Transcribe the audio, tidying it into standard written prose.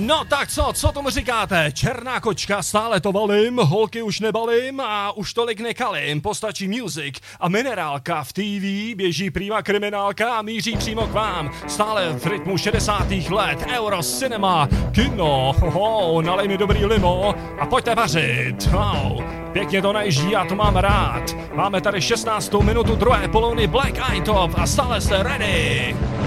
No tak co tomu říkáte? Černá kočka, stále to valím, holky už nebalím a už tolik nekalím. Postačí music a minerálka v TV, běží prýma kriminálka a míří přímo k vám. Stále v rytmu 60. let, Euro Cinema, kino, nalej mi dobrý limo a pojďte vařit. Pěkně to najíždí, já to mám rád. Máme tady 16. minutu druhé poloviny Black Eyed Top a stále jste ready.